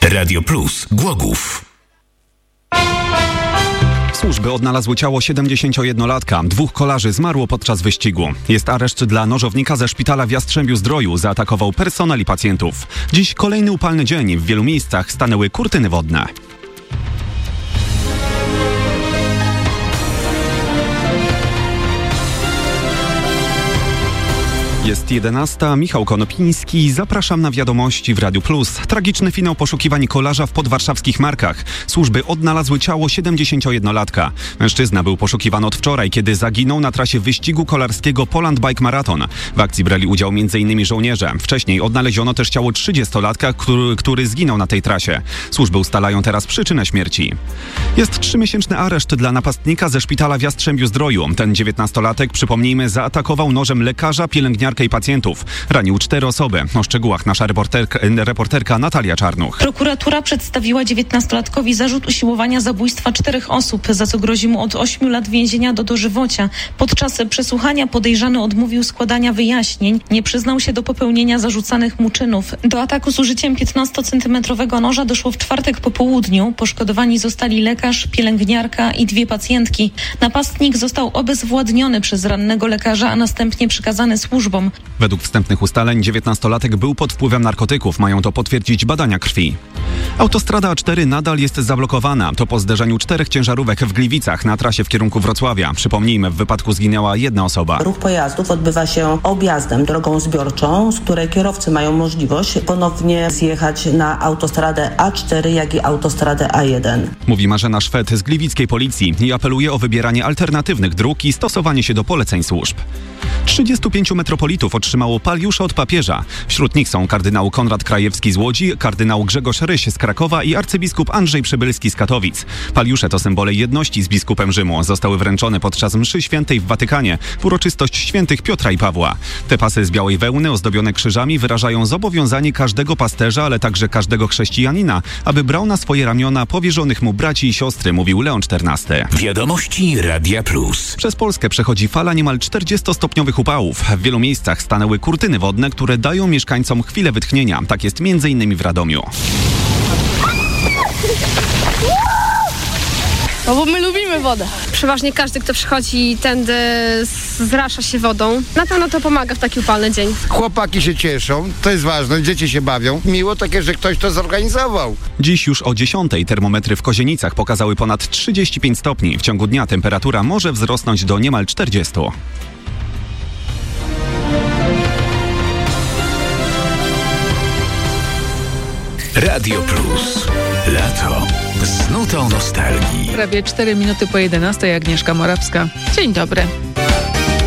Radio Plus Głogów. Służby odnalazły ciało 71-latka. 2 kolarzy zmarło podczas wyścigu. Jest areszt dla nożownika ze szpitala w Jastrzębiu-Zdroju. Zaatakował personel i pacjentów. Dziś kolejny upalny dzień. W wielu miejscach stanęły kurtyny wodne. Jest 11. Michał Konopiński. Zapraszam na wiadomości w Radiu Plus. Tragiczny finał poszukiwań kolarza w podwarszawskich Markach. Służby odnalazły ciało 71-latka. Mężczyzna był poszukiwany od wczoraj, kiedy zaginął na trasie wyścigu kolarskiego Poland Bike Marathon. W akcji brali udział m.in. żołnierze. Wcześniej odnaleziono też ciało 30-latka, który zginął na tej trasie. Służby ustalają teraz przyczynę śmierci. Jest 3-miesięczny areszt dla napastnika ze szpitala w Jastrzębiu-Zdroju. Ten 19-latek, przypomnijmy, zaatakował nożem lekarza, pielęgniarkę i pacjentów. Ranił 4 osoby. O szczegółach nasza reporterka Natalia Czarnuch. Prokuratura przedstawiła 19-latkowi zarzut usiłowania zabójstwa 4 osób, za co grozi mu od 8 lat więzienia do dożywocia. Podczas przesłuchania podejrzany odmówił składania wyjaśnień. Nie przyznał się do popełnienia zarzucanych mu czynów. Do ataku z użyciem 15-centymetrowego noża doszło w czwartek po południu. Poszkodowani zostali lekarz, pielęgniarka i 2 pacjentki. Napastnik został obezwładniony przez rannego lekarza, a następnie przekazany służbom. Według wstępnych ustaleń 19-latek był pod wpływem narkotyków. Mają to potwierdzić badania krwi. Autostrada A4 nadal jest zablokowana. To po zderzeniu 4 ciężarówek w Gliwicach na trasie w kierunku Wrocławia. Przypomnijmy, w wypadku zginęła 1 osoba. Ruch pojazdów odbywa się objazdem, drogą zbiorczą, z której kierowcy mają możliwość ponownie zjechać na autostradę A4, jak i autostradę A1. Mówi Marzena Szwed z gliwickiej policji i apeluje o wybieranie alternatywnych dróg i stosowanie się do poleceń służb. 35 metropolitów otrzymało paliusze od papieża. Wśród nich są kardynał Konrad Krajewski z Łodzi, kardynał Grzegorz Ryś z Krakowa i arcybiskup Andrzej Przybylski z Katowic. Paliusze to symbole jedności z biskupem Rzymu. Zostały wręczone podczas mszy świętej w Watykanie w uroczystość świętych Piotra i Pawła. Te pasy z białej wełny ozdobione krzyżami wyrażają zobowiązanie każdego pasterza, ale także każdego chrześcijanina, aby brał na swoje ramiona powierzonych mu braci i siostry, mówił Leon XIV. Wiadomości Radia Plus. Przez Polskę przechodzi fala niemal 40-stopniowych upałów. W wielu miejscach stanęły kurtyny wodne, które dają mieszkańcom chwilę wytchnienia. Tak jest m.in. w Radomiu. No bo my lubimy wodę. Przeważnie każdy, kto przychodzi tędy, zrasza się wodą. Na pewno to pomaga w taki upalny dzień. Chłopaki się cieszą, to jest ważne, dzieci się bawią. Miło takie, że ktoś to zorganizował. Dziś już o 10 termometry w Kozienicach pokazały ponad 35 stopni. W ciągu dnia temperatura może wzrosnąć do niemal 40. Radio Plus. Lato z nutą nostalgii. Prawie 4 minuty po 11. Agnieszka Morawska. Dzień dobry.